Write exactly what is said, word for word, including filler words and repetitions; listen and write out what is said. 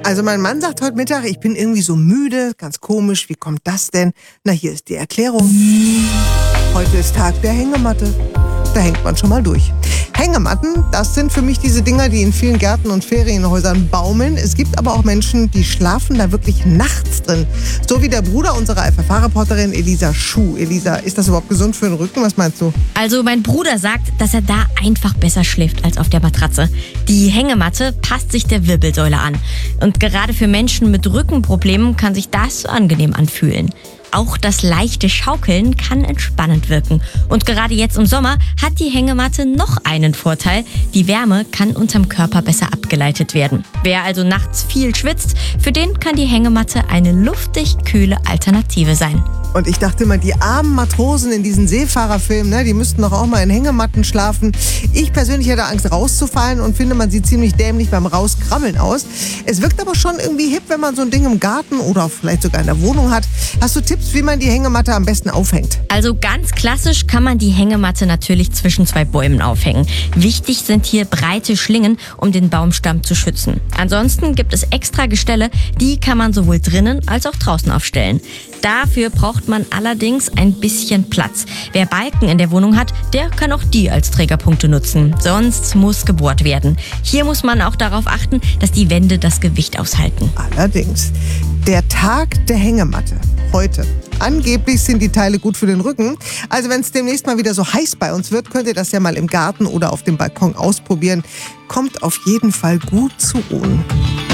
Also mein Mann sagt heute Mittag, ich bin irgendwie so müde, ganz komisch, wie kommt das denn? Na, hier ist die Erklärung. Heute ist Tag der Hängematte. Da hängt man schon mal durch. Hängematten, das sind für mich diese Dinger, die in vielen Gärten und Ferienhäusern baumeln. Es gibt aber auch Menschen, die schlafen da wirklich nachts drin. So wie der Bruder unserer F F H-Reporterin Elisa Schuh. Elisa, ist das überhaupt gesund für den Rücken? Was meinst du? Also mein Bruder sagt, dass er da einfach besser schläft als auf der Matratze. Die Hängematte passt sich der Wirbelsäule an. Und gerade für Menschen mit Rückenproblemen kann sich das angenehm anfühlen. Auch das leichte Schaukeln kann entspannend wirken. Und gerade jetzt im Sommer hat die Hängematte noch einen Vorteil. Die Wärme kann unterm Körper besser abgeleitet werden. Wer also nachts viel schwitzt, für den kann die Hängematte eine luftig kühle Alternative sein. Und ich dachte immer, die armen Matrosen in diesen Seefahrerfilmen, ne, die müssten doch auch mal in Hängematten schlafen. Ich persönlich hätte Angst rauszufallen und finde, man sieht ziemlich dämlich beim Rauskrabbeln aus. Es wirkt aber schon irgendwie hip, wenn man so ein Ding im Garten oder vielleicht sogar in der Wohnung hat. Hast du Tipps, wie man die Hängematte am besten aufhängt? Also ganz klassisch kann man die Hängematte natürlich zwischen zwei Bäumen aufhängen. Wichtig sind hier breite Schlingen, um den Baumstamm zu schützen. Ansonsten gibt es extra Gestelle, die kann man sowohl drinnen als auch draußen aufstellen. Dafür braucht man allerdings ein bisschen Platz. Wer Balken in der Wohnung hat, der kann auch die als Trägerpunkte nutzen. Sonst muss gebohrt werden. Hier muss man auch darauf achten, dass die Wände das Gewicht aushalten. Allerdings. Der Tag der Hängematte. Heute. Angeblich sind die Teile gut für den Rücken. Also wenn es demnächst mal wieder so heiß bei uns wird, könnt ihr das ja mal im Garten oder auf dem Balkon ausprobieren. Kommt auf jeden Fall gut zu Ruhen.